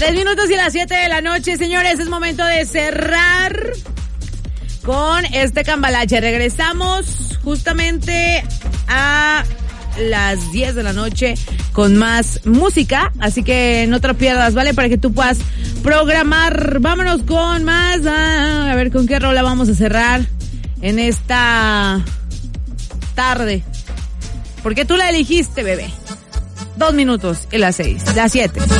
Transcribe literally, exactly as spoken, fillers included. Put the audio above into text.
Tres minutos y las siete de la noche, señores, es momento de cerrar con este cambalache. Regresamos justamente a las diez de la noche con más música, así que no te lo pierdas, ¿vale? Para que tú puedas programar. Vámonos con más, ah, a ver con qué rola vamos a cerrar en esta tarde, porque tú la elegiste, bebé. Dos minutos y las seis, las siete.